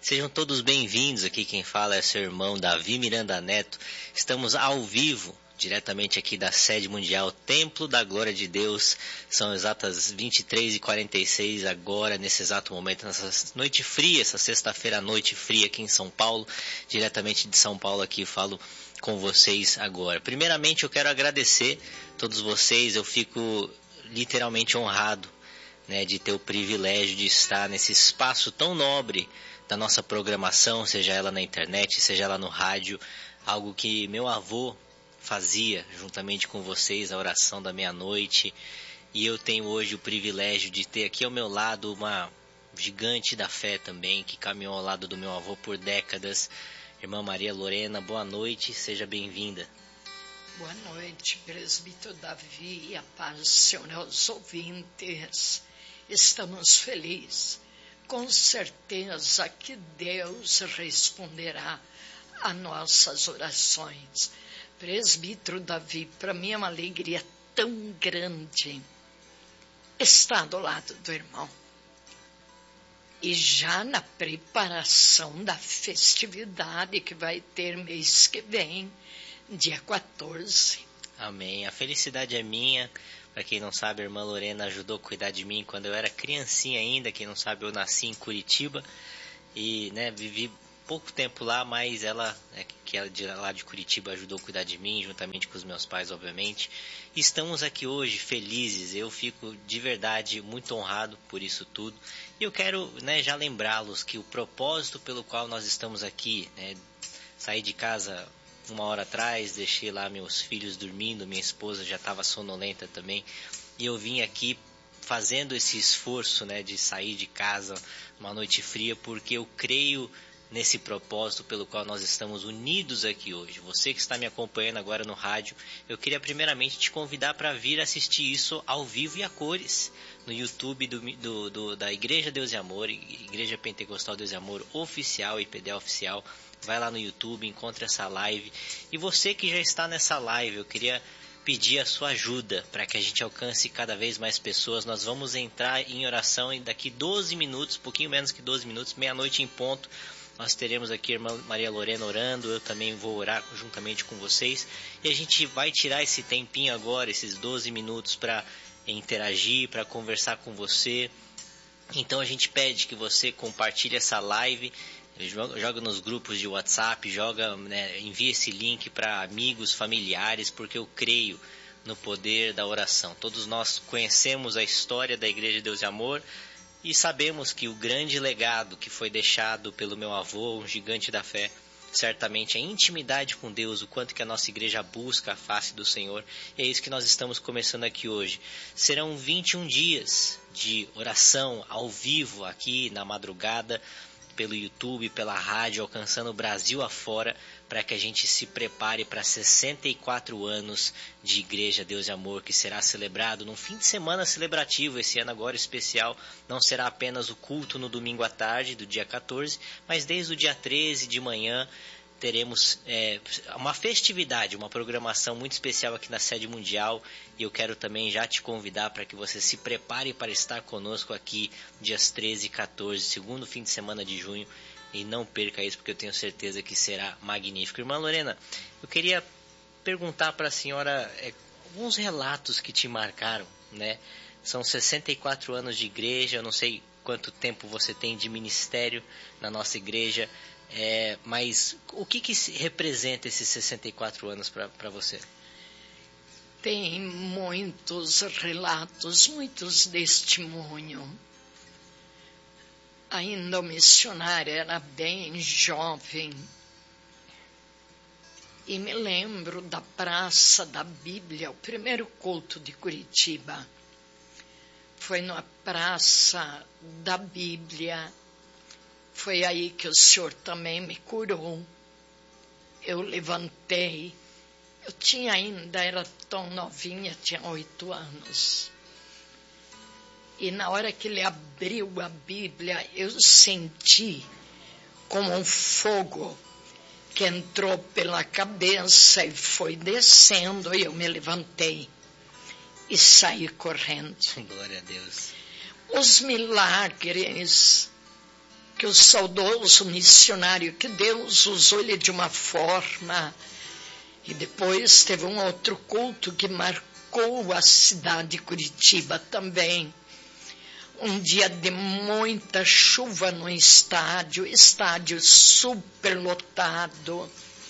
Sejam todos bem-vindos. Aqui quem fala é seu irmão Davi Miranda Neto. Estamos ao vivo, diretamente aqui da sede mundial Templo da Glória de Deus. São exatas 23h46 agora, nesse exato momento, nessa noite fria, essa sexta-feira à noite fria aqui em São Paulo. Diretamente de São Paulo aqui falo com vocês agora. Primeiramente eu quero agradecer a todos vocês. Eu fico literalmente honrado, de ter o privilégio de estar nesse espaço tão nobre da nossa programação, seja ela na internet, seja ela no rádio, algo que meu avô fazia juntamente com vocês, a oração da meia-noite, e eu tenho hoje o privilégio de ter aqui ao meu lado uma gigante da fé também, que caminhou ao lado do meu avô por décadas, irmã Maria Lorena. Boa noite, seja bem-vinda. Boa noite, presbítero Davi, e a paz do Senhor aos ouvintes. Estamos felizes. Com certeza que Deus responderá a nossas orações. Presbítero Davi, para mim é uma alegria tão grande estar do lado do irmão. E já na preparação da festividade que vai ter mês que vem, dia 14. Amém. A felicidade é minha. Para quem não sabe, a irmã Lorena ajudou a cuidar de mim quando eu era criancinha ainda. Quem não sabe, eu nasci em Curitiba e vivi pouco tempo lá, mas ela, que é de lá de Curitiba, ajudou a cuidar de mim, juntamente com os meus pais, obviamente. Estamos aqui hoje felizes. Eu fico de verdade muito honrado por isso tudo. E eu quero já lembrá-los que o propósito pelo qual nós estamos aqui, saí de casa 1 hora atrás, deixei lá meus filhos dormindo, minha esposa já estava sonolenta também, e eu vim aqui fazendo esse esforço de sair de casa uma noite fria, porque eu creio nesse propósito pelo qual nós estamos unidos aqui hoje. Você que está me acompanhando agora no rádio, eu queria primeiramente te convidar para vir assistir isso ao vivo e a cores no YouTube da Igreja Deus e Amor, Igreja Pentecostal Deus e Amor Oficial, IPD Oficial. Vai lá no YouTube, encontre essa live. E você que já está nessa live, eu queria pedir a sua ajuda para que a gente alcance cada vez mais pessoas. Nós vamos entrar em oração e daqui 12 minutos, pouquinho menos que 12 minutos, meia-noite em ponto, nós teremos aqui a irmã Maria Lorena orando. Eu também vou orar juntamente com vocês. E a gente vai tirar esse tempinho agora, esses 12 minutos, para interagir, para conversar com você. Então a gente pede que você compartilhe essa live, joga nos grupos de WhatsApp, envia esse link para amigos, familiares, porque eu creio no poder da oração. Todos nós conhecemos a história da Igreja de Deus e Amor e sabemos que o grande legado que foi deixado pelo meu avô, um gigante da fé, certamente a intimidade com Deus, o quanto que a nossa igreja busca a face do Senhor. E é isso que nós estamos começando aqui hoje. Serão 21 dias de oração ao vivo aqui na madrugada, pelo YouTube, pela rádio, alcançando o Brasil afora, para que a gente se prepare para 64 anos de Igreja Deus e Amor, que será celebrado num fim de semana celebrativo. Esse ano agora especial, não será apenas o culto no domingo à tarde do dia 14, mas desde o dia 13 de manhã teremos uma festividade, uma programação muito especial aqui na sede mundial, e eu quero também já te convidar para que você se prepare para estar conosco aqui dias 13 e 14, segundo fim de semana de junho, e não perca isso, porque eu tenho certeza que será magnífico. Irmã Lorena, eu queria perguntar para a senhora alguns relatos que te marcaram, São 64 anos de igreja, eu não sei quanto tempo você tem de ministério na nossa igreja, mas o que representa esses 64 anos para você? Tem muitos relatos, muitos testemunhos. Ainda o missionário era bem jovem. E me lembro da Praça da Bíblia, o primeiro culto de Curitiba. Foi na Praça da Bíblia. Foi aí que o Senhor também me curou. Eu levantei. Eu tinha ainda, era tão novinha, tinha 8 anos. E na hora que ele abriu a Bíblia, eu senti como um fogo que entrou pela cabeça e foi descendo. E eu me levantei e saí correndo. Glória a Deus. Os milagres que o saudoso missionário, que Deus usou ele de uma forma, e depois teve um outro culto que marcou a cidade de Curitiba também. Um dia de muita chuva no estádio superlotado.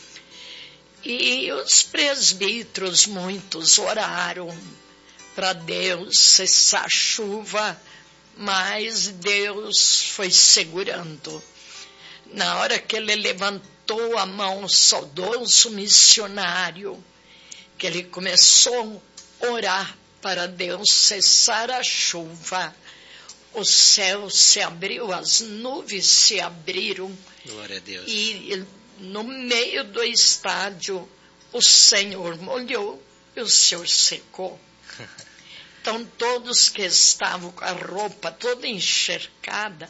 E os presbíteros, muitos, oraram para Deus cessar a chuva, mas Deus foi segurando. Na hora que ele levantou a mão, o saudoso missionário, que ele começou a orar para Deus cessar a chuva, o céu se abriu, as nuvens se abriram. Glória a Deus. E no meio do estádio, o Senhor molhou e o Senhor secou. Então, todos que estavam com a roupa toda encharcada,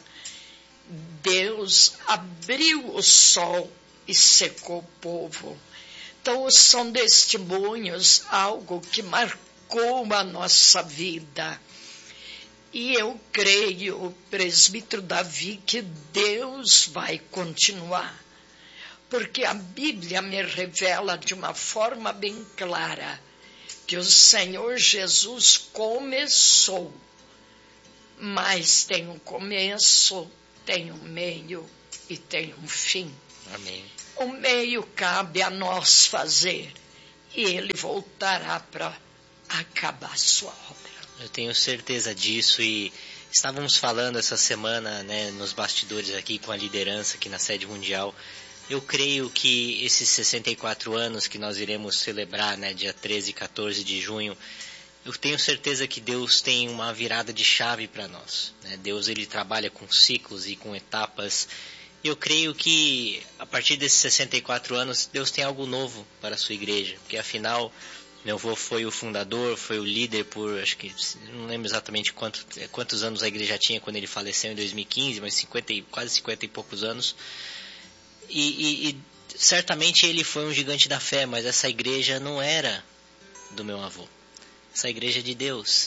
Deus abriu o sol e secou o povo. Então, são testemunhos, algo que marcou a nossa vida. E eu creio, presbítero Davi, que Deus vai continuar. Porque a Bíblia me revela de uma forma bem clara que o Senhor Jesus começou, mas tem um começo, tem um meio e tem um fim. Amém. O meio cabe a nós fazer e ele voltará para acabar a sua obra. Eu tenho certeza disso e estávamos falando essa semana, né, nos bastidores aqui com a liderança aqui na sede mundial. Eu creio que esses 64 anos que nós iremos celebrar, né, dia 13 e 14 de junho, eu tenho certeza que Deus tem uma virada de chave para nós, né? Deus, ele trabalha com ciclos e com etapas. Eu creio que a partir desses 64 anos, Deus tem algo novo para a sua igreja, porque afinal, meu avô foi o fundador, foi o líder por, acho que, não lembro exatamente quantos anos a igreja tinha quando ele faleceu em 2015, mas quase 50 e poucos anos. E certamente ele foi um gigante da fé, mas essa igreja não era do meu avô. Essa igreja é de Deus.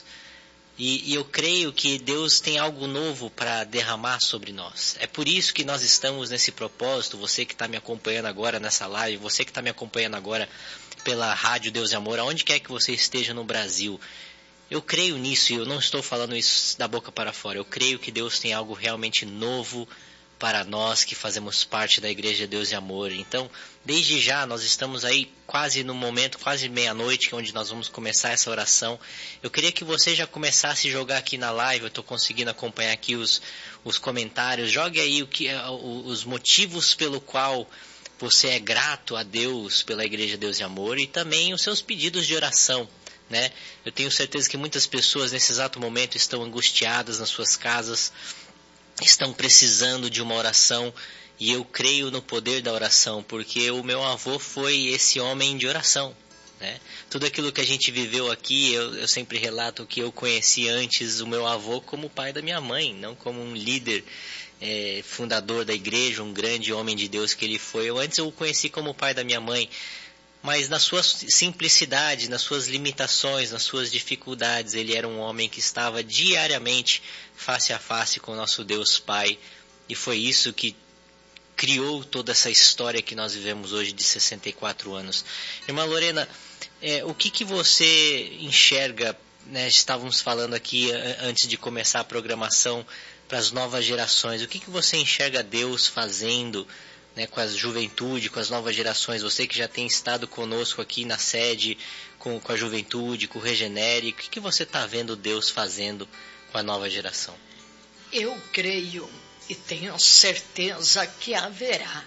E eu creio que Deus tem algo novo para derramar sobre nós. É por isso que nós estamos nesse propósito. Você que está me acompanhando agora nessa live, você que está me acompanhando agora pela Rádio Deus e Amor, aonde quer que você esteja no Brasil. Eu creio nisso e eu não estou falando isso da boca para fora. Eu creio que Deus tem algo realmente novo para nós que fazemos parte da Igreja Deus e Amor. Então, desde já, nós estamos aí quase no momento, quase meia-noite, onde nós vamos começar essa oração. Eu queria que você já começasse a jogar aqui na live, eu estou conseguindo acompanhar aqui os comentários. Jogue aí os motivos pelo qual você é grato a Deus pela Igreja Deus e Amor e também os seus pedidos de oração, né? Eu tenho certeza que muitas pessoas nesse exato momento estão angustiadas nas suas casas, estão precisando de uma oração, e eu creio no poder da oração, porque o meu avô foi esse homem de oração, né? Tudo aquilo que a gente viveu aqui, eu sempre relato que eu conheci antes o meu avô como o pai da minha mãe, não como um líder, fundador da igreja, um grande homem de Deus que ele foi. Antes eu o conheci como o pai da minha mãe, mas na sua simplicidade, nas suas limitações, nas suas dificuldades, ele era um homem que estava diariamente face a face com o nosso Deus Pai, e foi isso que criou toda essa história que nós vivemos hoje de 64 anos. Irmã Lorena, o que você enxerga, né, estávamos falando aqui antes de começar a programação para as novas gerações, o que você enxerga Deus fazendo, né, com a juventude, com as novas gerações? Você que já tem estado conosco aqui na sede, com a juventude, com o Regenere, o que você está vendo Deus fazendo com a nova geração? Eu creio e tenho certeza que haverá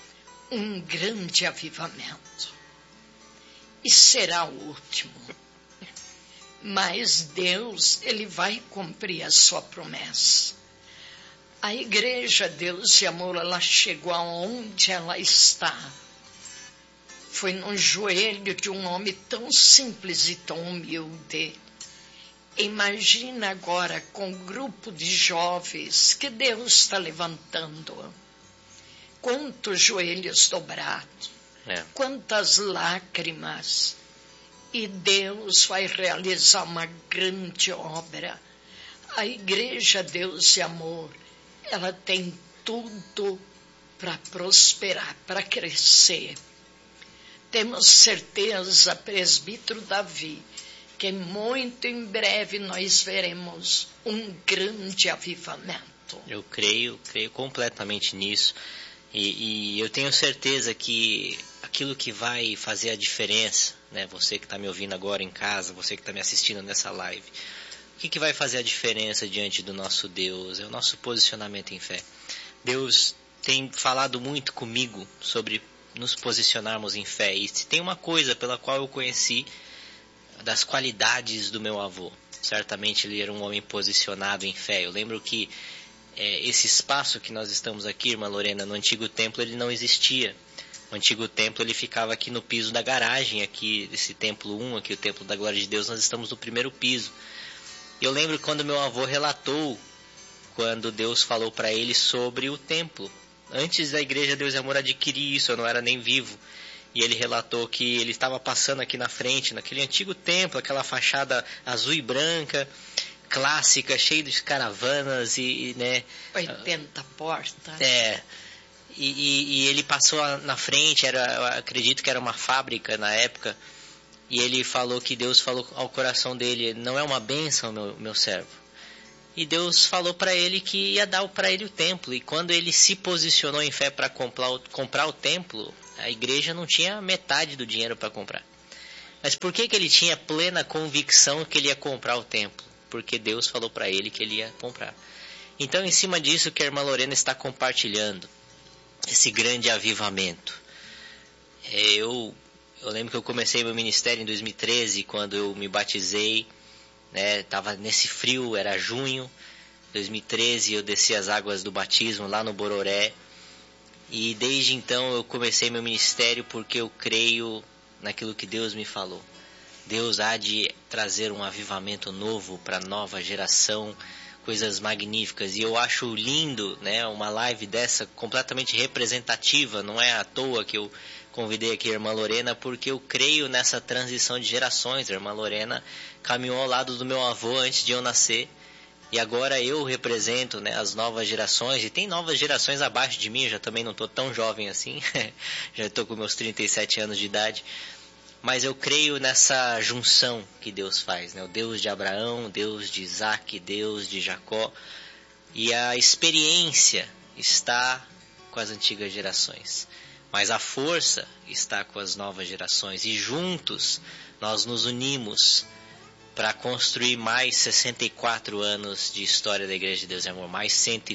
um grande avivamento. E será o último. Mas Deus, ele vai cumprir a sua promessa. A Igreja Deus e Amor, ela chegou aonde ela está. Foi no joelho de um homem tão simples e tão humilde. Imagina agora com um grupo de jovens que Deus está levantando. Quantos joelhos dobrados, quantas lágrimas. E Deus vai realizar uma grande obra. A Igreja Deus e Amor, ela tem tudo para prosperar, para crescer. Temos certeza, presbítero Davi, que muito em breve nós veremos um grande avivamento. Eu creio completamente nisso. E eu tenho certeza que aquilo que vai fazer a diferença, né? Você que está me ouvindo agora em casa, você que está me assistindo nessa live, o que vai fazer a diferença diante do nosso Deus? É o nosso posicionamento em fé. Deus tem falado muito comigo sobre nos posicionarmos em fé. E se tem uma coisa pela qual eu conheci das qualidades do meu avô, certamente ele era um homem posicionado em fé. Eu lembro que esse espaço que nós estamos aqui, irmã Lorena, no antigo templo ele não existia. O antigo templo ele ficava aqui no piso da garagem, aqui esse templo 1, aqui o templo da glória de Deus, nós estamos no primeiro piso. E eu lembro quando meu avô relatou, quando Deus falou para ele sobre o templo. Antes da Igreja Deus e Amor adquirir isso, eu não era nem vivo. E ele relatou que ele estava passando aqui na frente, naquele antigo templo, aquela fachada azul e branca, clássica, cheia de caravanas e né, 80 portas. E ele passou na frente, eu acredito que era uma fábrica na época, e ele falou que Deus falou ao coração dele, não é uma bênção, meu servo. E Deus falou para ele que ia dar para ele o templo. E quando ele se posicionou em fé para comprar o templo, a igreja não tinha metade do dinheiro para comprar. Mas por que ele tinha plena convicção que ele ia comprar o templo? Porque Deus falou para ele que ele ia comprar. Então, em cima disso que a irmã Lorena está compartilhando, esse grande avivamento. Eu lembro que eu comecei meu ministério em 2013, quando eu me batizei. Estava nesse frio, era junho 2013, eu desci as águas do batismo lá no Bororé, e desde então eu comecei meu ministério porque eu creio naquilo que Deus me falou. Deus há de trazer um avivamento novo para a nova geração, coisas magníficas, e eu acho lindo, né, uma live dessa completamente representativa. Não é à toa que eu convidei aqui a irmã Lorena, porque eu creio nessa transição de gerações. A irmã Lorena caminhou ao lado do meu avô antes de eu nascer, e agora eu represento, né, as novas gerações, e tem novas gerações abaixo de mim. Eu já também não estou tão jovem assim, já estou com meus 37 anos de idade, mas eu creio nessa junção que Deus faz, né? O Deus de Abraão, o Deus de Isaac, Deus de Jacó, e a experiência está com as antigas gerações, mas a força está com as novas gerações, e juntos nós nos unimos para construir mais 64 anos de história da Igreja de Deus e Amor, mais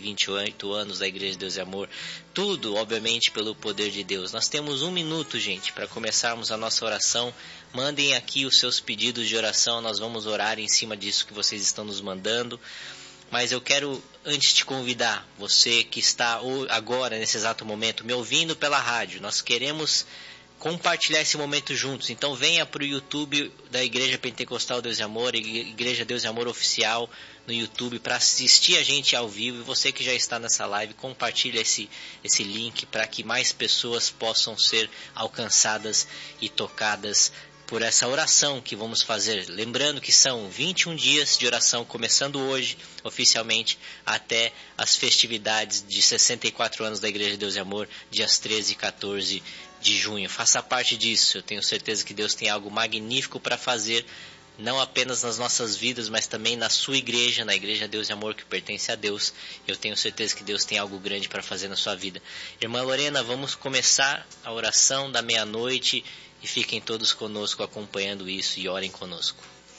128 anos da Igreja de Deus e Amor, tudo, obviamente, pelo poder de Deus. Nós temos 1 minuto, gente, para começarmos a nossa oração. Mandem aqui os seus pedidos de oração, nós vamos orar em cima disso que vocês estão nos mandando. Mas eu quero, antes de convidar você que está agora, nesse exato momento, me ouvindo pela rádio, nós queremos compartilhar esse momento juntos. Então venha para o YouTube da Igreja Pentecostal Deus e Amor, Igreja Deus e Amor Oficial no YouTube, para assistir a gente ao vivo. E você que já está nessa live, compartilha esse link para que mais pessoas possam ser alcançadas e tocadas por essa oração que vamos fazer. Lembrando que são 21 dias de oração, começando hoje, oficialmente, até as festividades de 64 anos da Igreja de Deus e Amor, dias 13 e 14 de junho. Faça parte disso. Eu tenho certeza que Deus tem algo magnífico para fazer, não apenas nas nossas vidas, mas também na sua igreja, na Igreja Deus e Amor, que pertence a Deus. Eu tenho certeza que Deus tem algo grande para fazer na sua vida. Irmã Lorena, vamos começar a oração da meia-noite, e fiquem todos conosco acompanhando isso e orem conosco.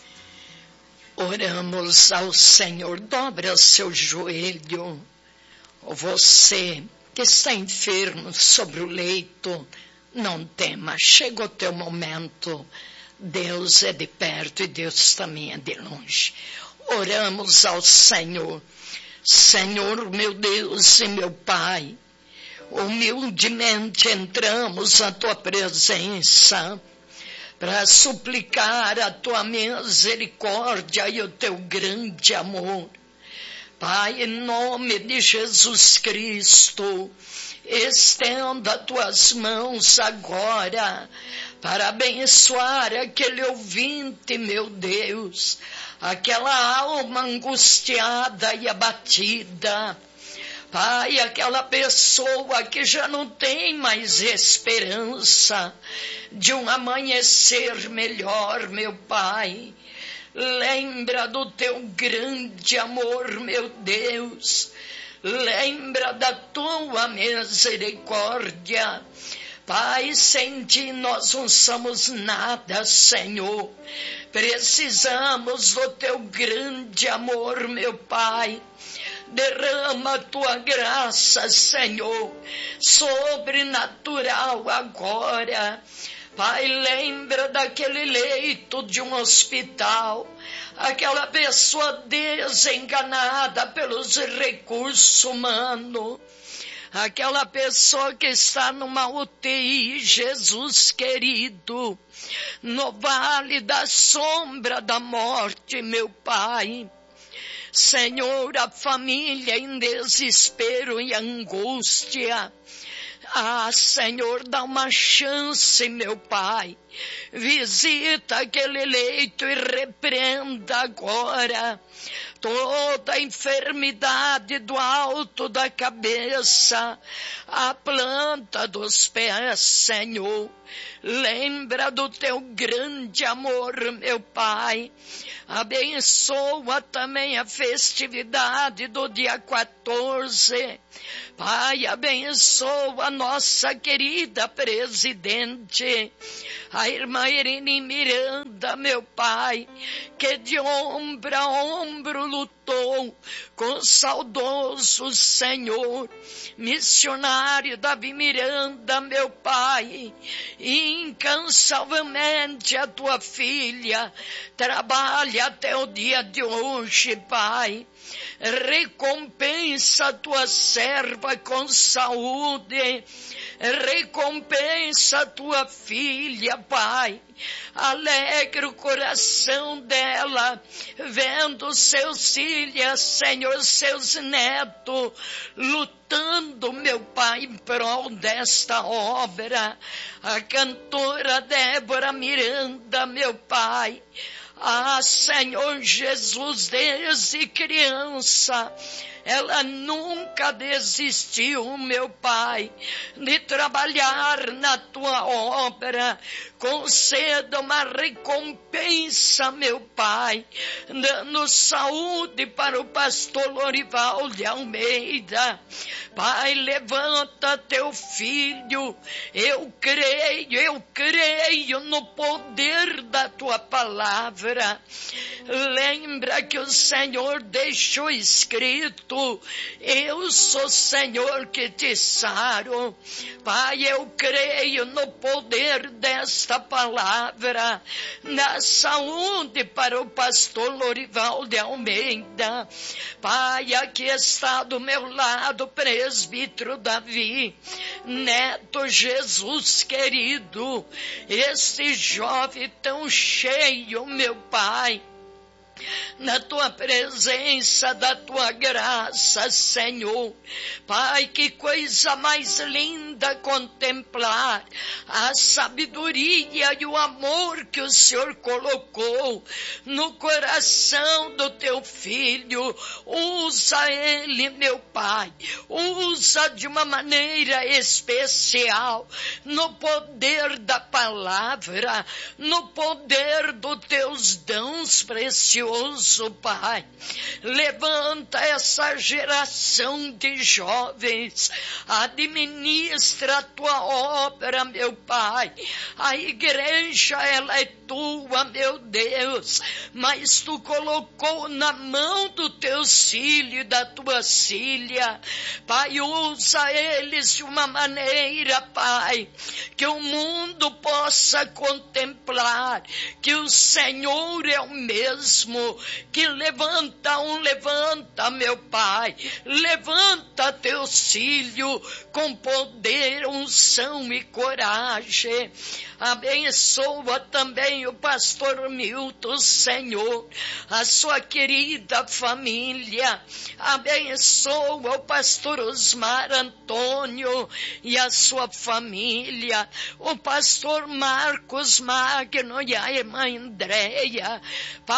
Oramos ao Senhor. Dobra seu joelho. Você que está enfermo sobre o leito, não tema, chega o teu momento. Deus é de perto e Deus também é de longe. Oramos ao Senhor. Senhor, meu Deus e meu Pai, humildemente entramos à tua presença para suplicar a tua misericórdia e o teu grande amor. Pai, em nome de Jesus Cristo, estenda tuas mãos agora para abençoar aquele ouvinte, meu Deus, aquela alma angustiada e abatida. Pai, aquela pessoa que já não tem mais esperança de um amanhecer melhor, meu Pai. Lembra do teu grande amor, meu Deus. Lembra da tua misericórdia. Pai, sem ti nós não somos nada, Senhor. Precisamos do teu grande amor, meu Pai. Derrama a tua graça, Senhor, sobrenatural agora. Pai, lembra daquele leito de um hospital, aquela pessoa desenganada pelos recursos humanos, aquela pessoa que está numa UTI, Jesus querido, no vale da sombra da morte, meu Pai. Senhor, a família em desespero e angústia. Ah, Senhor, dá uma chance, meu Pai. Visita aquele leito e repreenda agora toda a enfermidade do alto da cabeça, a planta dos pés, Senhor. Lembra do teu grande amor, meu Pai. Abençoa também a festividade do dia 14. Pai, abençoa a nossa querida presidente, a irmã Irene Miranda, meu Pai, que de ombro a ombro lutou com o saudoso Senhor, missionário Davi Miranda, meu Pai, incansavelmente a tua filha trabalha até o dia de hoje, Pai. Recompensa a tua serva com saúde, recompensa a tua filha, Pai. Alegra o coração dela, vendo seus filhos, Senhor, seus netos, lutando, meu Pai, em prol desta obra. A cantora Débora Miranda, meu Pai. Ah, Senhor Jesus, desde criança, ela nunca desistiu, meu Pai, de trabalhar na tua obra. Conceda uma recompensa, meu Pai, dando saúde para o pastor Lorival de Almeida. Pai, levanta teu filho. Eu creio no poder da tua palavra. Lembra que o Senhor deixou escrito: eu sou o Senhor que te saro. Pai, eu creio no poder desta palavra, na saúde para o pastor Lorival de Almeida. Pai, aqui está do meu lado o presbítero Davi, neto Jesus querido, este jovem tão cheio, meu Pai, na tua presença, da tua graça, Senhor. Pai, que coisa mais linda contemplar a sabedoria e o amor que o Senhor colocou no coração do teu filho. Usa ele, meu Pai, usa de uma maneira especial, no poder da palavra, no poder dos teus dons preciosos, Pai. Levanta essa geração de jovens, administra a tua obra, meu Pai. A igreja, ela é tua, meu Deus, mas tu colocou na mão dos teus filhos e da tua filha. Pai, usa eles de uma maneira, Pai, que o mundo possa contemplar que o Senhor é o mesmo, que levanta, meu Pai, levanta teus filhos com poder, unção e coragem. Abençoa também o pastor Milton, Senhor, a sua querida família. Abençoa o pastor Osmar Antônio e a sua família, o pastor Marcos Magno e a irmã Andréia. Pai,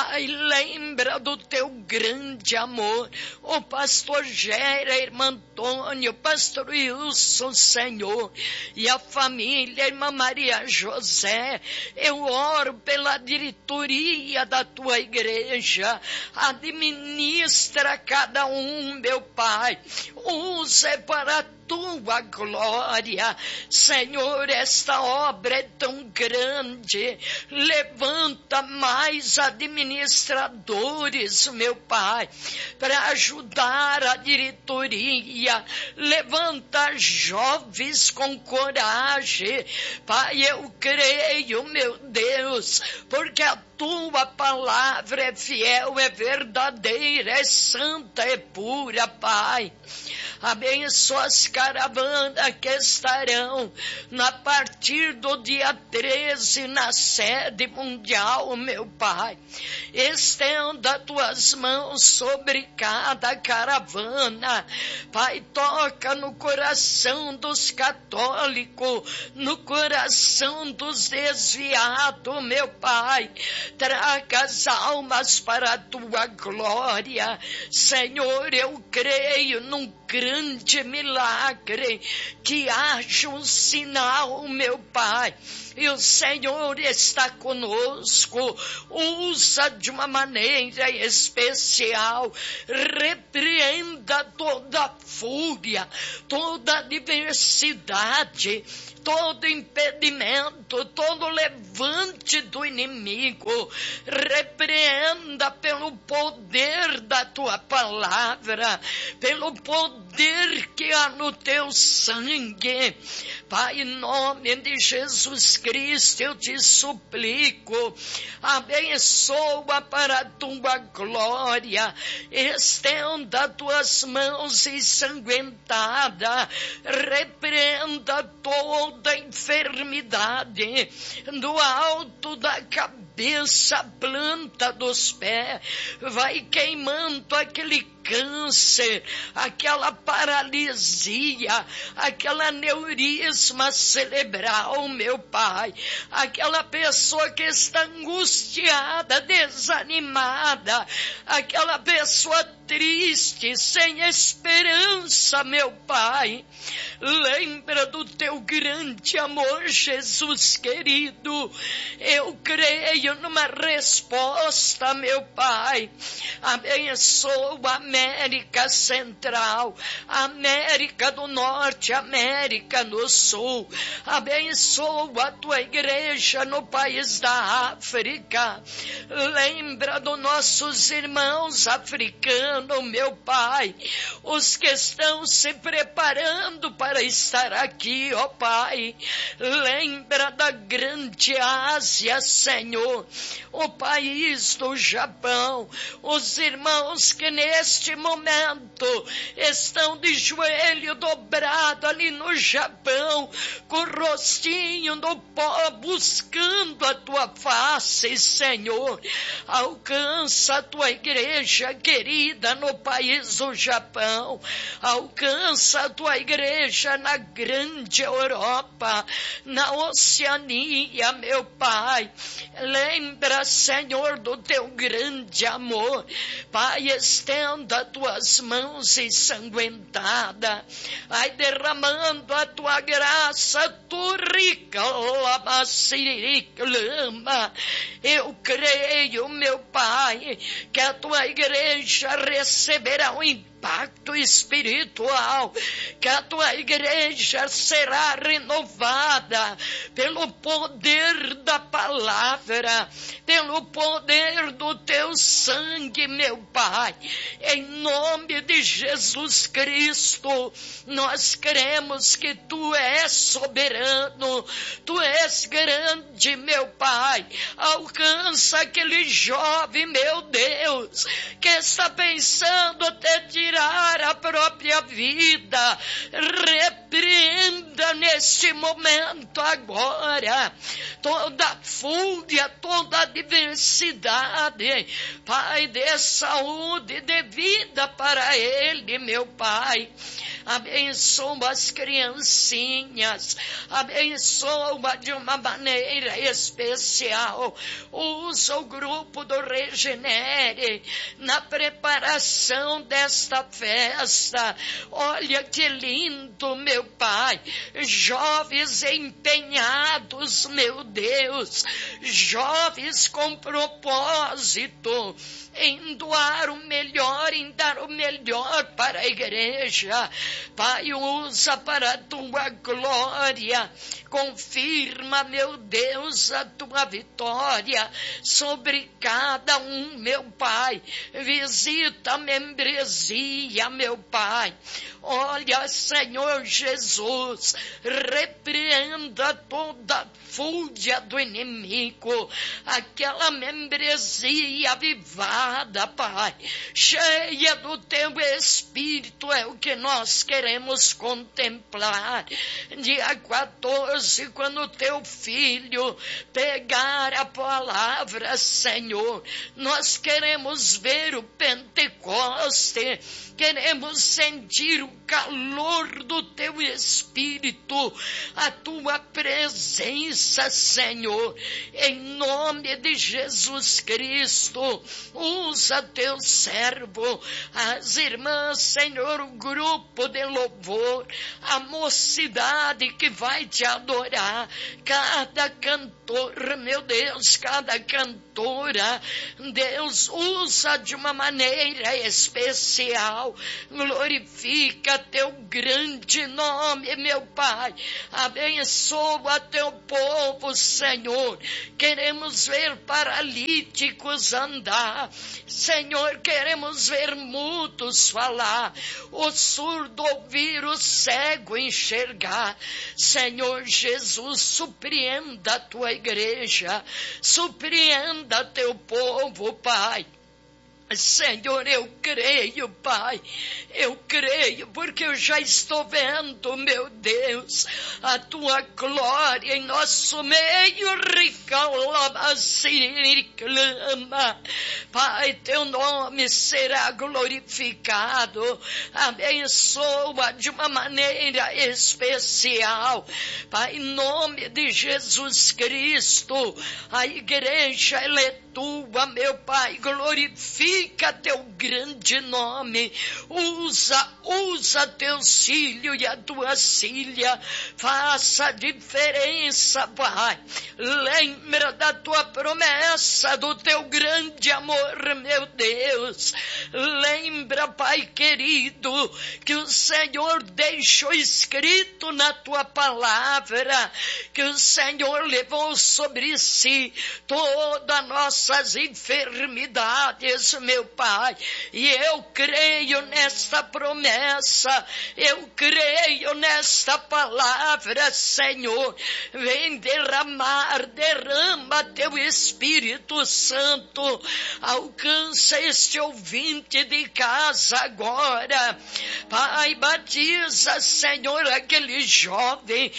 lembra do teu grande amor. O pastor Gera, irmã Antônio, pastor Wilson, Senhor, e a família, irmã Maria José. Eu oro pela diretoria da tua igreja. Administra cada um, meu Pai. Usa para a tua glória. Senhor, esta obra é tão grande. Levanta mais administradores, meu Pai, para ajudar a diretoria. Levanta jovens com coragem. Pai, eu creio, meu Deus, porque a tua palavra é fiel, é verdadeira, é santa, é pura, Pai. Abençoa as caravanas que estarão a partir do dia 13 na sede mundial, meu Pai. Estenda tuas mãos sobre cada caravana. Pai, toca no coração dos católicos, no coração dos desviados, meu Pai. Traga as almas para a tua glória. Senhor, eu creio num grande milagre, que haja um sinal, meu Pai. E o Senhor está conosco. Usa de uma maneira especial. Repreenda toda fúria, toda adversidade, todo impedimento, todo levante do inimigo. Repreenda pelo poder da tua palavra, pelo poder que há no teu sangue. Pai, em nome de Jesus Cristo, eu te suplico, abençoa para a tua glória. Estenda tuas mãos ensanguentadas, repreenda toda enfermidade do alto da cabeça, planta dos pés, vai queimando aquele câncer, aquela paralisia, aquela aneurisma cerebral, meu Pai, aquela pessoa que está angustiada, desanimada, aquela pessoa triste, sem esperança, meu Pai. Lembra do teu grande amor, Jesus querido. Eu creio numa resposta, meu Pai. Abençoa a América Central, América do Norte, América do Sul. Abençoa a tua igreja no país da África. Lembra dos nossos irmãos africanos, meu Pai, os que estão se preparando para estar aqui, ó Pai. Lembra da grande Ásia, Senhor, o país do Japão, os irmãos que neste momento estão de joelho dobrado ali no Japão, com o rostinho no pó, buscando a tua face, Senhor. Alcança a tua igreja querida no país do Japão, alcança a tua igreja na grande Europa, na Oceania, meu Pai. Lembra, Senhor, do teu grande amor. Pai, estenda tuas mãos ensanguentadas, vai derramando a tua graça, tu rica lama. Eu creio, meu Pai, que a tua igreja receberá um impacto espiritual, que a tua igreja será renovada pelo poder da palavra, pelo poder do teu sangue, meu Pai. Em nome de Jesus Cristo, nós cremos que tu és soberano, tu és grande, meu Pai. Alcança aquele jovem, meu Deus, que está pensando até tirar a própria vida. Repreenda repreenda neste momento agora toda fúria, toda adversidade. Pai, dê saúde, dê vida para ele, meu Pai. Abençoa as criancinhas, abençoa de uma maneira especial. Usa o grupo do Regenere na preparação desta festa. Olha que lindo, meu Pai. Jovens empenhados, meu Deus. Jovens com propósito em doar o melhor, em dar o melhor para a igreja. Pai, usa para a tua glória. Confirma, meu Deus, a tua vitória sobre cada um, meu Pai. Visita a membresia, meu Pai. Olha, Senhor Jesus, repreenda toda a fúria do inimigo, aquela membresia avivada, Pai, cheia do teu Espírito, é o que nós queremos contemplar. Dia 14, quando teu filho pegar a palavra, Senhor, nós queremos ver o Pentecoste, queremos sentir o calor do teu Espírito, a tua presença, Senhor, em nome de Jesus Cristo. Usa teu servo, as irmãs, Senhor, o grupo de louvor, a mocidade que vai te adorar, cada cantor, meu Deus, cada cantora, Deus, usa de uma maneira especial. Glorifica teu grande nome, meu Pai. Abençoa teu povo, Senhor. Queremos ver paralíticos andar. Senhor, queremos ver mudos falar, o surdo ouvir, o cego enxergar. Senhor Jesus, surpreenda a tua igreja, surpreenda teu povo, Pai. Senhor, eu creio, Pai, eu creio, porque eu já estou vendo, meu Deus, a tua glória em nosso meio. Clama, Pai, teu nome será glorificado. Abençoa de uma maneira especial, Pai, em nome de Jesus Cristo. A igreja, ela é tua, meu Pai, glorifica teu grande nome. Usa teus filhos e a tua filha, faça a diferença, Pai. Lembra da tua promessa, do teu grande amor, meu Deus. Lembra, Pai querido, que o Senhor deixou escrito na tua palavra, que o Senhor levou sobre si todas nossas enfermidades, meu Pai. E eu creio nesta promessa, eu creio nesta palavra, Senhor. Vem derrama teu Espírito Santo, alcança este ouvinte de casa agora. Pai, batiza, Senhor, aquele jovem,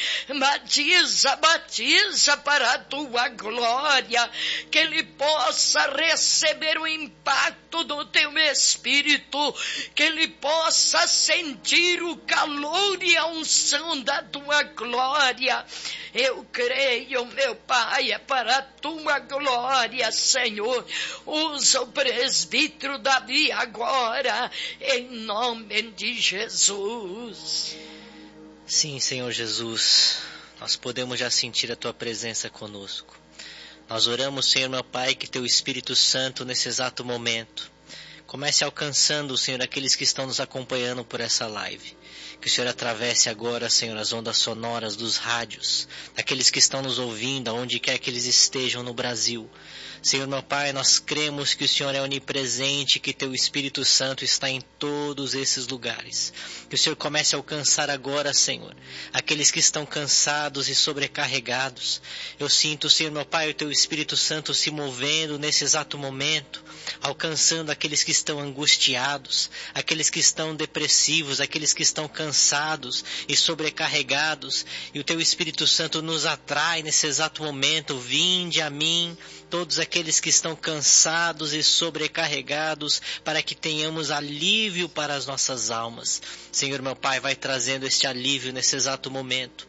batiza para a tua glória, que ele possa receber o impacto do teu Espírito, que ele possa sentir o calor e a unção da tua glória. Eu creio, meu Pai, é para a tua glória, Senhor. Usa o presbítero Davi agora, em nome de Jesus. Sim, Senhor Jesus, nós podemos já sentir a tua presença conosco. Nós oramos, Senhor, meu Pai, que teu Espírito Santo, nesse exato momento, comece alcançando, Senhor, aqueles que estão nos acompanhando por essa live. Que o Senhor atravesse agora, Senhor, as ondas sonoras dos rádios, daqueles que estão nos ouvindo, aonde quer que eles estejam no Brasil. Senhor, meu Pai, nós cremos que o Senhor é onipresente, que teu Espírito Santo está em todos esses lugares. Que o Senhor comece a alcançar agora, Senhor, aqueles que estão cansados e sobrecarregados. Eu sinto, Senhor, meu Pai, o teu Espírito Santo se movendo nesse exato momento, alcançando aqueles que estão angustiados, aqueles que estão depressivos, aqueles que estão cansados cansados e sobrecarregados, e o Teu Espírito Santo nos atrai nesse exato momento. Vinde a mim, todos aqueles que estão cansados e sobrecarregados, para que tenhamos alívio para as nossas almas. Senhor meu Pai, vai trazendo este alívio nesse exato momento.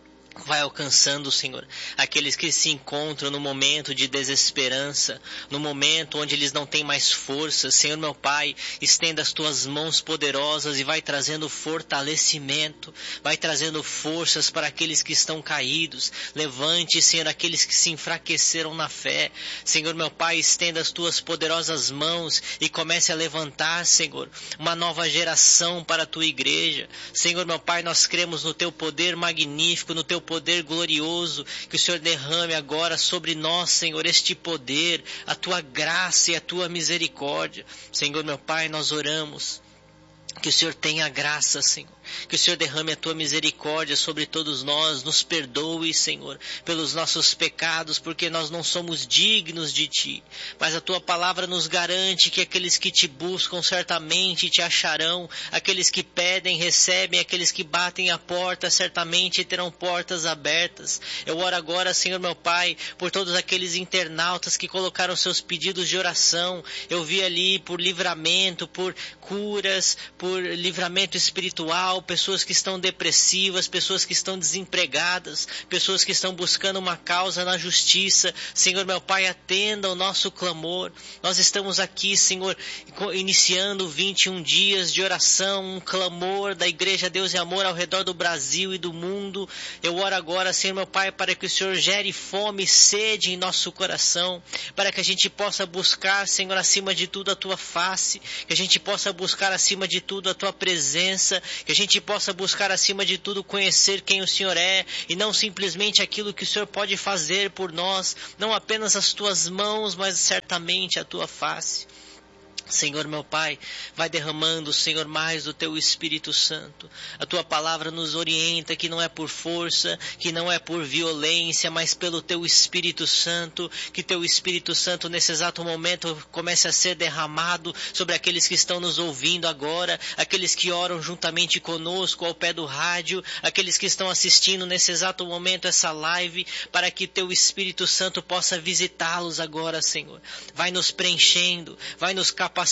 Vai alcançando, Senhor, aqueles que se encontram no momento de desesperança, no momento onde eles não têm mais forças. Senhor meu Pai, estenda as Tuas mãos poderosas e vai trazendo fortalecimento, vai trazendo forças para aqueles que estão caídos. Levante, Senhor, aqueles que se enfraqueceram na fé. Senhor meu Pai, estenda as Tuas poderosas mãos e comece a levantar, Senhor, uma nova geração para a Tua igreja. Senhor meu Pai, nós cremos no Teu poder magnífico, no Teu poder glorioso, que o Senhor derrame agora sobre nós, Senhor, este poder, a Tua graça e a Tua misericórdia. Senhor meu Pai, nós oramos que o Senhor tenha graça, Senhor, que o Senhor derrame a Tua misericórdia sobre todos nós, nos perdoe, Senhor, pelos nossos pecados, porque nós não somos dignos de Ti, mas a Tua palavra nos garante que aqueles que Te buscam certamente Te acharão, aqueles que pedem recebem, aqueles que batem a porta certamente terão portas abertas. Eu oro agora, Senhor meu Pai, por todos aqueles internautas que colocaram seus pedidos de oração. Eu vi ali por livramento, por curas, por livramento espiritual, pessoas que estão depressivas, pessoas que estão desempregadas, pessoas que estão buscando uma causa na justiça. Senhor meu Pai, atenda o nosso clamor. Nós estamos aqui, Senhor, iniciando 21 dias de oração, um clamor da Igreja Deus e Amor ao redor do Brasil e do mundo. Eu oro agora, Senhor meu Pai, para que o Senhor gere fome e sede em nosso coração, para que a gente possa buscar, Senhor, acima de tudo a Tua face, que a gente possa buscar acima de tudo a Tua presença, que a gente possa buscar acima de tudo conhecer quem o Senhor é, e não simplesmente aquilo que o Senhor pode fazer por nós, não apenas as Tuas mãos, mas certamente a Tua face. Senhor meu Pai, vai derramando, Senhor, mais do Teu Espírito Santo. A Tua palavra nos orienta que não é por força, que não é por violência, mas pelo Teu Espírito Santo. Que Teu Espírito Santo nesse exato momento comece a ser derramado sobre aqueles que estão nos ouvindo agora, aqueles que oram juntamente conosco ao pé do rádio, aqueles que estão assistindo nesse exato momento essa live, para que Teu Espírito Santo possa visitá-los agora, Senhor. Vai nos preenchendo, vai nos capacitando,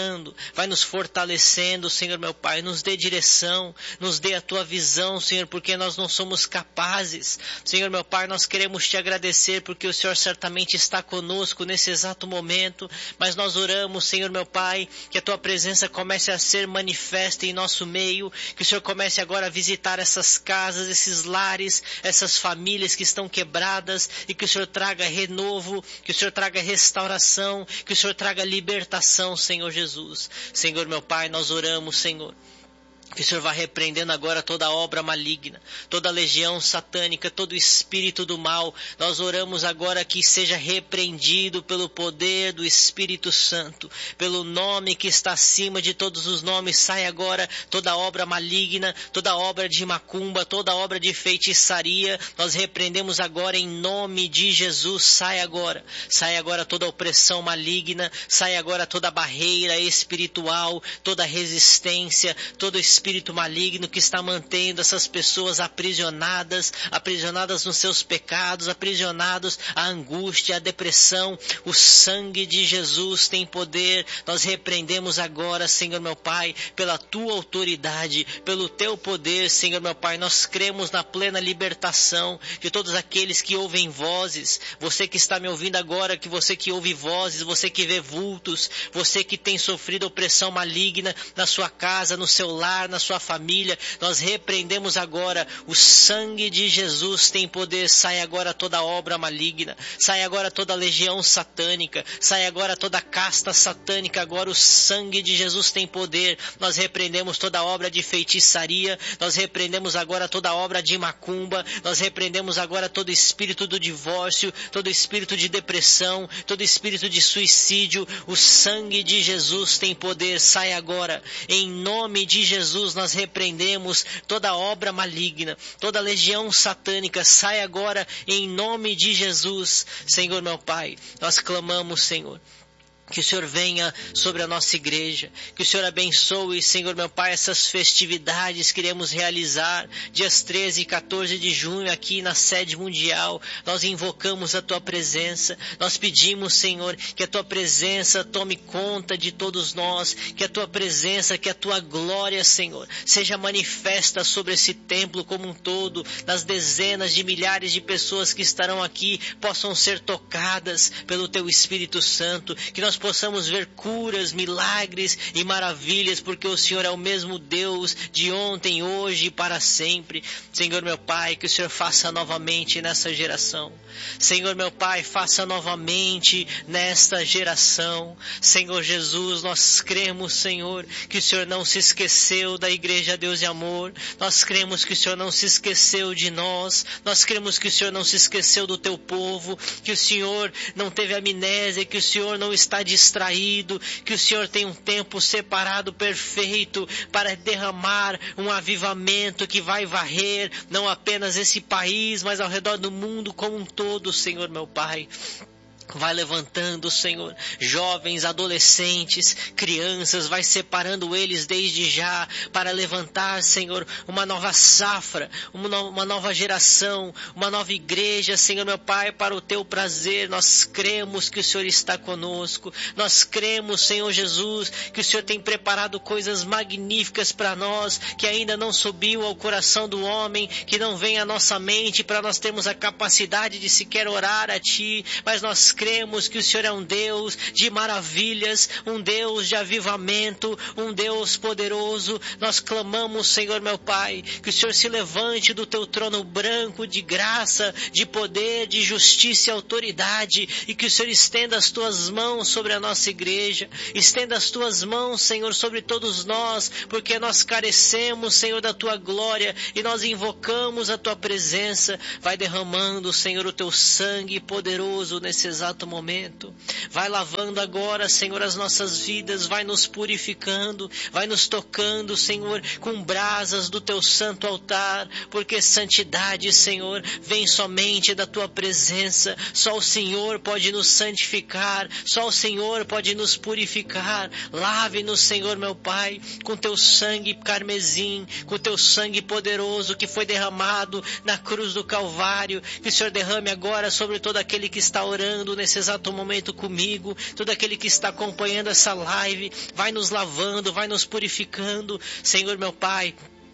vai nos fortalecendo, Senhor meu Pai, nos dê direção, nos dê a Tua visão, Senhor, porque nós não somos capazes. Senhor meu Pai, nós queremos Te agradecer porque o Senhor certamente está conosco nesse exato momento, mas nós oramos, Senhor meu Pai, que a Tua presença comece a ser manifesta em nosso meio, que o Senhor comece agora a visitar essas casas, esses lares, essas famílias que estão quebradas, e que o Senhor traga renovo, que o Senhor traga restauração, que o Senhor traga libertação, Senhor Jesus. Senhor meu Pai, nós oramos, Senhor, que o Senhor vá repreendendo agora toda obra maligna, toda legião satânica, todo espírito do mal. Nós oramos agora que seja repreendido pelo poder do Espírito Santo, pelo nome que está acima de todos os nomes. Sai agora toda obra maligna, toda obra de macumba, toda obra de feitiçaria. Nós repreendemos agora em nome de Jesus. Sai agora toda opressão maligna, sai agora toda barreira espiritual, toda resistência, todo espírito maligno que está mantendo essas pessoas aprisionadas nos seus pecados, aprisionados à angústia, à depressão. O sangue de Jesus tem poder. Nós repreendemos agora, Senhor meu Pai, pela Tua autoridade, pelo Teu poder, Senhor meu Pai. Nós cremos na plena libertação de todos aqueles que ouvem vozes. Você que está me ouvindo agora, que você que ouve vozes, você que vê vultos, você que tem sofrido opressão maligna na sua casa, no seu lar, na sua família, nós repreendemos agora. O sangue de Jesus tem poder. Sai agora toda obra maligna, sai agora toda legião satânica, sai agora toda casta satânica. Agora o sangue de Jesus tem poder. Nós repreendemos toda obra de feitiçaria, nós repreendemos agora toda obra de macumba, nós repreendemos agora todo espírito do divórcio, todo espírito de depressão, todo espírito de suicídio. O sangue de Jesus tem poder. Sai agora em nome de Jesus. Nós repreendemos toda obra maligna, toda legião satânica. Sai agora em nome de Jesus. Senhor meu Pai, nós clamamos, Senhor, Que o Senhor venha sobre a nossa igreja, que o Senhor abençoe, Senhor meu Pai, essas festividades que iremos realizar, dias 13 e 14 de junho aqui na sede mundial. Nós invocamos a Tua presença, nós pedimos, Senhor, que a Tua presença tome conta de todos nós, que a Tua presença, que a Tua glória, Senhor, seja manifesta sobre esse templo como um todo, nas dezenas de milhares de pessoas que estarão aqui, possam ser tocadas pelo Teu Espírito Santo, que nós possamos ver curas, milagres e maravilhas, porque o Senhor é o mesmo Deus de ontem, hoje e para sempre. Senhor meu Pai, que o Senhor faça novamente nessa geração. Senhor meu Pai, faça novamente nesta geração. Senhor Jesus, nós cremos, Senhor, que o Senhor não se esqueceu da Igreja Deus e Amor. Nós cremos que o Senhor não se esqueceu de nós. Nós cremos que o Senhor não se esqueceu do Teu povo, que o Senhor não teve amnésia, que o Senhor não está distraído, que o Senhor tem um tempo separado perfeito para derramar um avivamento que vai varrer não apenas esse país, mas ao redor do mundo como um todo, Senhor meu Pai. Vai levantando, Senhor, jovens, adolescentes, crianças, vai separando eles desde já para levantar, Senhor, uma nova safra, uma nova geração, uma nova igreja, Senhor meu Pai, para o Teu prazer. Nós cremos que o Senhor está conosco, nós cremos, Senhor Jesus, que o Senhor tem preparado coisas magníficas para nós, que ainda não subiu ao coração do homem, que não vem à nossa mente para nós termos a capacidade de sequer orar a Ti, mas nós cremos que o Senhor é um Deus de maravilhas, um Deus de avivamento, um Deus poderoso. Nós clamamos, Senhor meu Pai, que o Senhor se levante do Teu trono branco de graça, de poder, de justiça e autoridade, e que o Senhor estenda as Tuas mãos sobre a nossa igreja, estenda as Tuas mãos, Senhor, sobre todos nós, porque nós carecemos, Senhor, da Tua glória, e nós invocamos a Tua presença. Vai derramando, Senhor, o Teu sangue poderoso nesse exato momento. Vai lavando agora, Senhor, as nossas vidas, vai nos purificando, vai nos tocando, Senhor, com brasas do Teu santo altar, porque santidade, Senhor, vem somente da Tua presença. Só o Senhor pode nos santificar, só o Senhor pode nos purificar. Lave-nos, Senhor meu Pai, com Teu sangue carmesim, com Teu sangue poderoso que foi derramado na cruz do Calvário. Que o Senhor derrame agora sobre todo aquele que está orando nesse exato momento comigo, todo aquele que está acompanhando essa live. Vai nos lavando, vai nos purificando, Senhor meu Pai.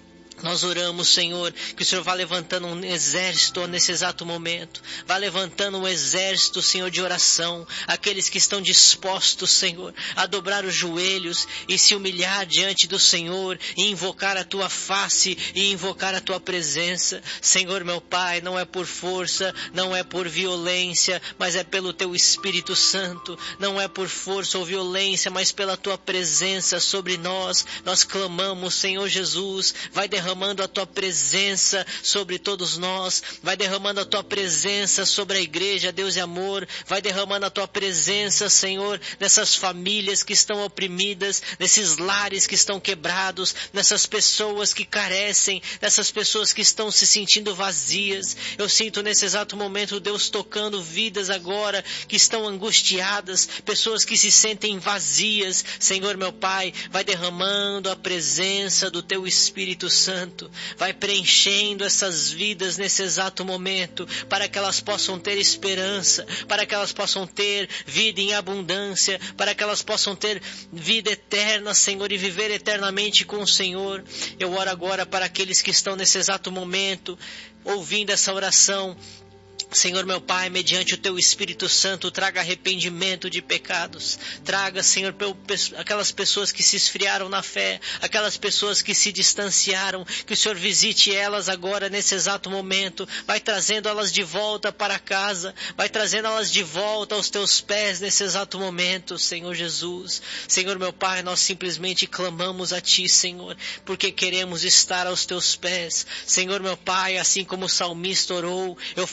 Nós oramos, Senhor, que o Senhor vá levantando um exército nesse exato momento. Vá levantando um exército, Senhor, de oração. Aqueles que estão dispostos, Senhor, a dobrar os joelhos e se humilhar diante do Senhor e invocar a Tua face e invocar a Tua presença. Senhor, meu Pai, não é por força, não é por violência, mas é pelo Teu Espírito Santo. Não é por força ou violência, mas pela Tua presença sobre nós. Nós clamamos, Senhor Jesus, vai derramando a Tua presença sobre todos nós, vai derramando a Tua presença sobre a igreja, Deus e Amor, vai derramando a Tua presença, Senhor, nessas famílias que estão oprimidas, nesses lares que estão quebrados, nessas pessoas que carecem, nessas pessoas que estão se sentindo vazias. Eu sinto nesse exato momento Deus tocando vidas agora que estão angustiadas, pessoas que se sentem vazias. Senhor meu Pai, vai derramando a presença do Teu Espírito Santo, vai preenchendo essas vidas nesse exato momento, para que elas possam ter esperança, para que elas possam ter vida em abundância, para que elas possam ter vida eterna, Senhor, e viver eternamente com o Senhor. Eu oro agora para aqueles que estão nesse exato momento ouvindo essa oração. Senhor meu Pai, mediante o Teu Espírito Santo, traga arrependimento de pecados. Traga, Senhor, aquelas pessoas que se esfriaram na fé, aquelas pessoas que se distanciaram, que o Senhor visite elas agora nesse exato momento. Vai trazendo elas de volta para casa, vai trazendo elas de volta aos Teus pés nesse exato momento, Senhor Jesus. Senhor meu Pai, nós simplesmente clamamos a Ti, Senhor, porque queremos estar aos Teus pés. Senhor meu Pai, assim como o salmista orou, eu faço essa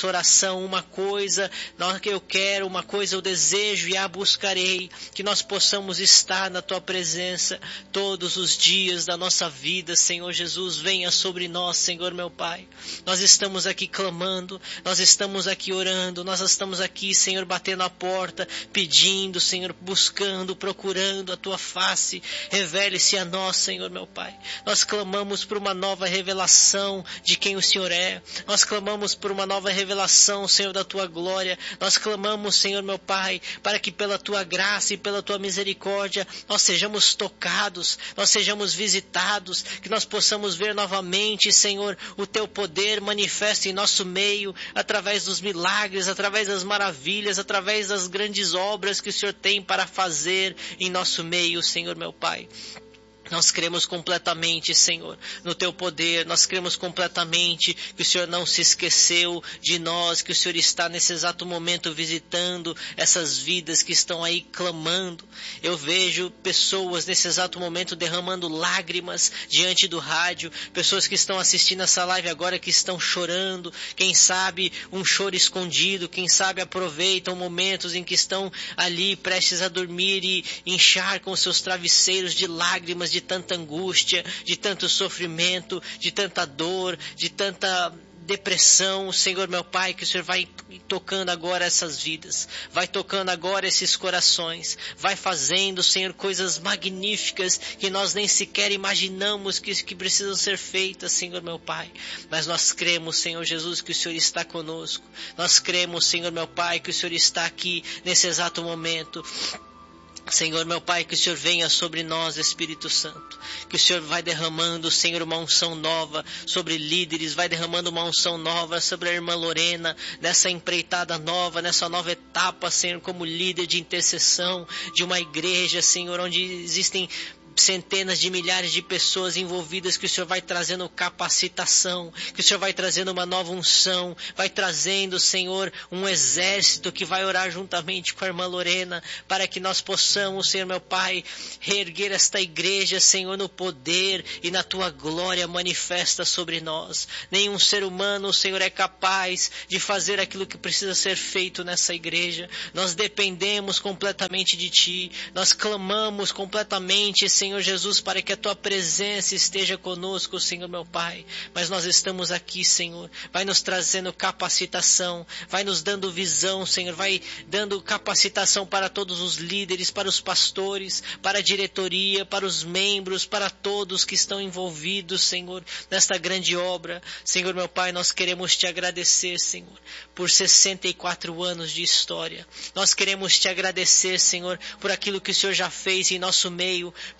oração, uma coisa que eu quero, uma coisa eu desejo e a buscarei, que nós possamos estar na Tua presença todos os dias da nossa vida, Senhor Jesus, venha sobre nós, Senhor meu Pai. Nós estamos aqui clamando, nós estamos aqui orando, nós estamos aqui, Senhor, batendo a porta, pedindo, Senhor, buscando, procurando a Tua face. Revele-se a nós, Senhor meu Pai. Nós clamamos por uma nova revelação de quem o Senhor é. Nós clamamos por uma nova revelação, Senhor, da Tua glória. Nós clamamos, Senhor meu Pai, para que pela Tua graça e pela Tua misericórdia nós sejamos tocados, nós sejamos visitados, que nós possamos ver novamente, Senhor, o Teu poder manifesto em nosso meio, através dos milagres, através das maravilhas, através das grandes obras que o Senhor tem para fazer em nosso meio, Senhor meu Pai. Nós cremos completamente, Senhor, no Teu poder. Nós cremos completamente que o Senhor não se esqueceu de nós, que o Senhor está nesse exato momento visitando essas vidas que estão aí clamando. Eu vejo pessoas nesse exato momento derramando lágrimas diante do rádio, pessoas que estão assistindo essa live agora que estão chorando, quem sabe um choro escondido, quem sabe aproveitam momentos em que estão ali prestes a dormir e encharcam seus travesseiros de lágrimas, de tanta angústia, de tanto sofrimento, de tanta dor, de tanta depressão. Senhor meu Pai, que o Senhor vai tocando agora essas vidas, vai tocando agora esses corações, vai fazendo, Senhor, coisas magníficas que nós nem sequer imaginamos que precisam ser feitas, Senhor meu Pai. Mas nós cremos, Senhor Jesus, que o Senhor está conosco. Nós cremos, Senhor meu Pai, que o Senhor está aqui nesse exato momento. Senhor meu Pai, que o Senhor venha sobre nós, Espírito Santo, que o Senhor vai derramando, Senhor, uma unção nova sobre líderes, vai derramando uma unção nova sobre a irmã Lorena, nessa empreitada nova, nessa nova etapa, Senhor, como líder de intercessão de uma igreja, Senhor, onde existem centenas de milhares de pessoas envolvidas, que o Senhor vai trazendo capacitação, que o Senhor vai trazendo uma nova unção, vai trazendo, Senhor, um exército que vai orar juntamente com a irmã Lorena, para que nós possamos, Senhor meu Pai, reerguer esta igreja, Senhor, no poder e na Tua glória manifesta sobre nós. Nenhum ser humano, Senhor, é capaz de fazer aquilo que precisa ser feito nessa igreja. Nós dependemos completamente de Ti, nós clamamos completamente, Senhor Jesus, para que a Tua presença esteja conosco, Senhor meu Pai. Mas nós estamos aqui, Senhor. Vai nos trazendo capacitação, vai nos dando visão, Senhor. Vai dando capacitação para todos os líderes, para os pastores, para a diretoria, para os membros, para todos que estão envolvidos, Senhor, nesta grande obra. Senhor meu Pai, nós queremos Te agradecer, Senhor, por 64 anos de história. Nós queremos Te agradecer, Senhor, por aquilo que o Senhor já fez em nosso meio,